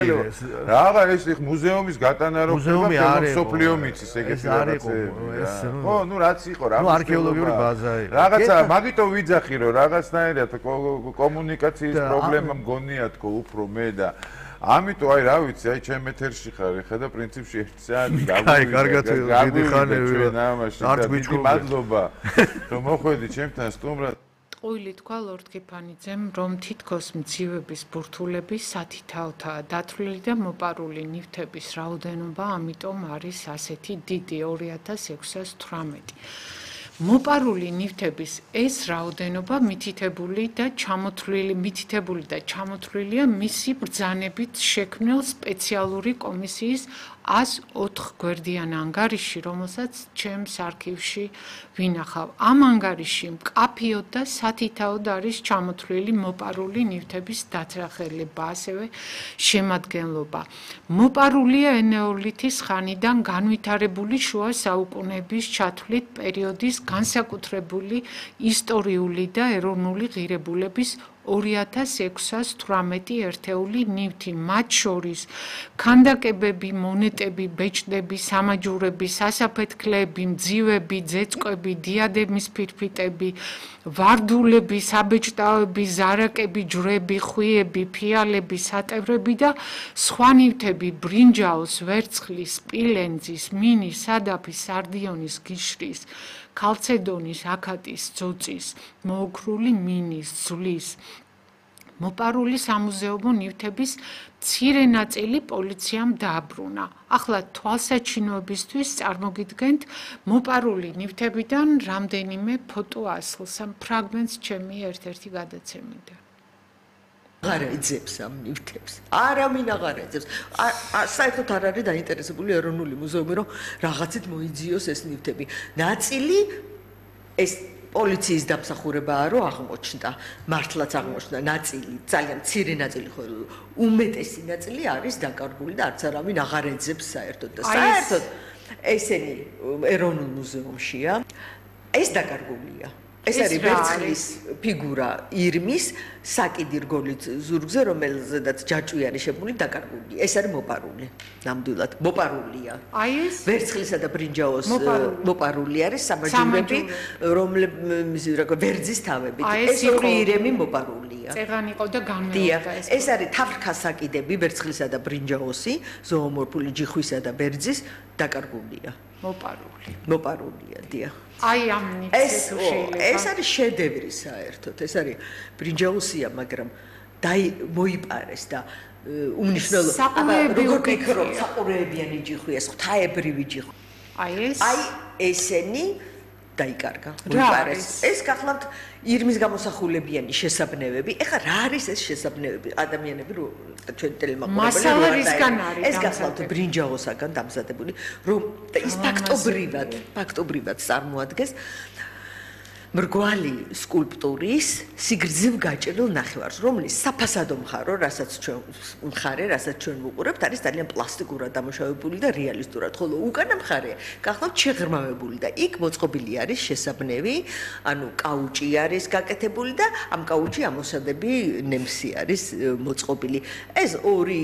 Raga ეს მუზეუმის გატანა რო სოფლიო მიწის ეგეთი რაღაცა. ხო, ნუ რაც იყო რა. ნუ არქეოლოგიური ბაზა იყო. რაღაცა მაგიტო ვიძახი რომ რაღაცნაირად კომუნიკაციის პრობლემა მგონია თქო უფრო მე და ამიტომ აი რა ვიცი, აი ჩემ ეთერში ხარ ხა და პრინციპში 1 საათი გაგვი. აი, კარგად დიდი ხანი ჩვენ ამაში. დიდი მადლობა რომ მოხვედი ჩემთან სტუმრად. Ყვილი თქვა ლორდ კიფანიძემ, რომ თითქოს მძივების ბურთულები სათითაოთაა დათვლილი და მოპარული ნივთების რაოდენობა ამიტომ არის ასეთი დიდი 2618. მოპარული ნივთების ეს რაოდენობა მითითებული და ჩამოთვლილია მისი ბრძანებით შექმნილ სპეციალური კომისიის 104 გვერდიან ანგარიში, რომელსაც ჩემს არქივში ვინახავ. ამ ანგარიში მკაფიოდ და სათითაოდ არის ჩამოთვლილი მოპარული ნივთების დათრახელება, ასევე შემადგენლობა. მოპარულია ენეოლითის ხანიდან განვითარებული შუა საუკუნეების ჩათვლით პერიოდის განსაკუთრებული ისტორიული და ეროვნული ღირებულების 2618 ერთეული ნივთი, მათ შორის ქანდაკებები, მონეტები, ბეჭდები, სამაჯურები, სასაფეთქლეები, მძივები, ძეწყვები, დიადემის ფირფიტები, ვარდულები, საბეჭდავები, ზარაკები, ჯვრები, ხვიები, ფიალები, სატევრები და სხვა ნივთები ბრინჯაოს, ვერცხლის, სპილენძის, მინის, სადაფის, სარდიონის, გიშრის, ქალცედონის, აკატის, ძოწის, მოოქრული მინის, ძვლის, მოპარული სამუზეუმო ნივთების მცირე ნაწილი პოლიციამ დააბრუნა. ახლა თვალსაჩინოებისთვის წარმოგიდგენთ მოპარული ნივთებიდან რამდენიმე ფოტოასლს, ამ ფრაგმენტს ჩემი ერთ-ერთი გადაცემიდან. აღარ ეძებს ამ ნივთებს. არავინ აღარ ეძებს. საერთოდ არ არის დაინტერესებული ეროვნული მუზეუმი, რომ რაღაცით მოიძიოს ეს ნივთები. ნაწილი ეს პოლიციის დამსახურებაა, რომ აღმოჩნდა, მართლაც აღმოჩნდა ნაწილი, ძალიან მცირე ნაწილი ხო, უმეტესი ნაწილი არის დაკარგული და არც არავინ აღარ ეძებს საერთოდ და საერთოდ ესენი ეროვნულ მუზეუმშია. ეს დაკარგულია. ეს არის ვერცხლის ფიგურა ირმის საკიდი რგოლით ზურგზე, რომელზედაც ჯაჭვი არის შემული დაკარგული. ეს არის მოპარული. ნამდვილად მოპარულია. აი ეს ვერცხლისა და ბრინჯაოს მოპარული არის სამაჯურები, რომლებიც ვერძის თავებით. ეს ორი ირემი მოპარულია. წეღანი იყო და განმეორდა ეს. ეს არის თავრქა საკიდები ვერცხლისა და ბრინჯაოსი, ზოომორფული ჯიხვისა და ვერძის დაკარგულია. მოპარულია, დიახ. აი ამ ნივთებს შეიძლება. ეს არის შედევრი საერთოდ. ეს არის ბრინჯაოსია, მაგრამ მოიპარეს და უმნიშვნელო როგორ გიქრობ საყურეებიანი ჯიხვია, ღვთაებრივი ჯიხვი. აი ესენი დაიკარგა. მოიპარეს. ეს გახლავთ ირმის გამოსახულებიანი შესაბნევები. ეხლა რა არის ეს შესაბნევები? ადამიანები რო ჩვენ მასალარისგან არის ეს გახლავთ ბრინჯაოსაგან დამზადებული, რომ ის ფაქტობრივად წარმოადგენს მრგვალი სკულპტურის სიგრძივ გაჭრილ ნახევარს, რომლის საფასადო რასაც ჩვენ ვუყურებთ, არის ძალიან პლასტიკურად დამუშავებული და რეალისტურად, ხოლო უკანა მხარე გახლავთ შეღრმავებული და იქ მოწყობილი არის შესაბნევი, ანუ კაუჭი არის გაკეთებული და ამ კაუჭი ამოსადები ნემსი არის მოწყობილი. ეს ორი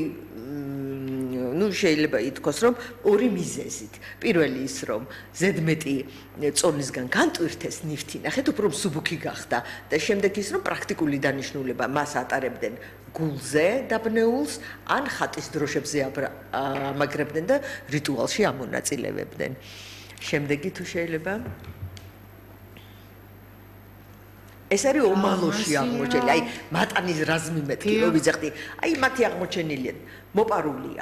შეიძლება ითქვას, რომ ორი მიზეზით. პირველი ის, რომ ზედმეტი წონისგან განტვირთეს ნივთი, ნახეთ, უფრო მსუბუქი გახდა და შემდეგ ის, რომ პრაქტიკული დანიშნულება მას ატარებდნენ გულზე დაბნეულს, ან ხატის დროშებზე ამაგრებდნენ და რიტუალში ამონაწილეებდნენ. შემდეგი თუ შეიძლება ეს არის ომალოში აღმოჩენილი. აი, მატანის რაზმი მეთქი რო ვიძახდი. აი, მათი აღმოჩენილია. მოპარულია.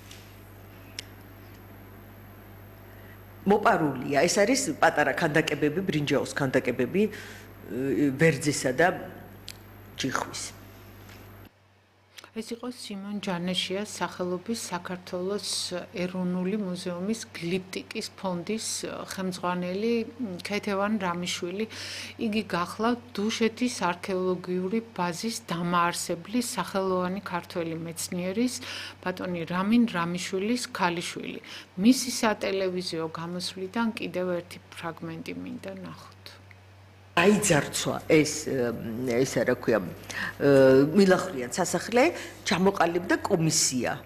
ეს არის პატარა ქანდაკებები, ბრინჯაოს ქანდაკებები, ვერძისა და ჯიხვის. ეს იყო სიმონ ჯანეშიას სახელობის საქართველოს ეროვნული მუზეუმის გლიპტიკის ფონდის ხელმძღვანელი ქეთევან რამიშვილი. იგი გახლავთ დუშეთის არქეოლოგიური ბაზის დამაარსებლის სახელოვანი ქართველი მეცნიერის ბატონი რამინ რამიშვილის ქალიშვილი. მისი სატელევიზიო გამოსვლიდან კიდევ ერთი ფრაგმენტი მინდა ნახოთ. აიძარცვა ეს რა ქვია მილახრიან სასახლე ჩამოყალიბდა კომისია